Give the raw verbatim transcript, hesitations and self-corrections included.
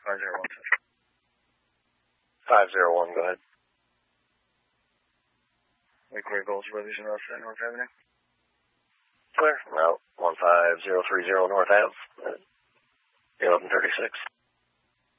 five zero one. five zero one, go ahead. Clear goals for Revolution North North Avenue. Clear. Route one five zero three zero North Ave. eleven thirty-six.